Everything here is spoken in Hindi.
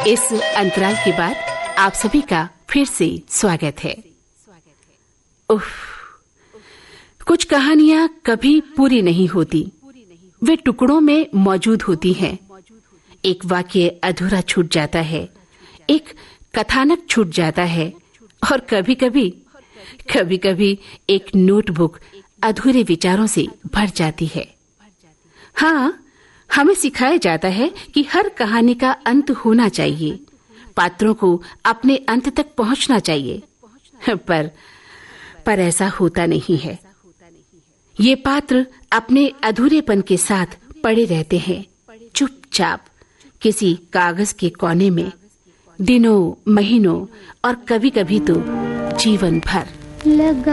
इस अंतराल के बाद आप सभी का फिर से स्वागत है। कुछ कहानियां कभी पूरी नहीं होती, वे टुकड़ों में मौजूद होती हैं। एक वाक्य अधूरा छूट जाता है, एक कथानक छूट जाता है और कभी-कभी एक नोटबुक अधूरे विचारों से भर जाती है। हाँ, हमें सिखाया जाता है कि हर कहानी का अंत होना चाहिए, पात्रों को अपने अंत तक पहुंचना चाहिए, पर ऐसा होता नहीं है। ये पात्र अपने अधूरेपन के साथ पड़े रहते हैं, चुपचाप किसी कागज के कोने में, दिनों, महीनों और कभी-कभी तो जीवन भर।